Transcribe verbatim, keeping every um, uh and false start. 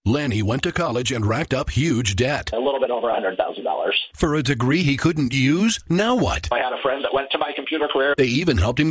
Lanny went to college and racked up huge debt. A little bit over one hundred thousand dollars. For a degree he couldn't use? Now what? I had a friend that went to my computer career. They even helped him